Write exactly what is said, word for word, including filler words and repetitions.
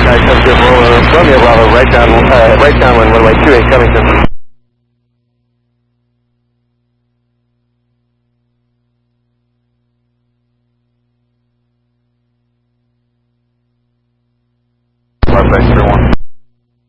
guys have good roll. Romeo Bravo, right down, uh, right down runway two eight Covington. Five, thanks, everyone.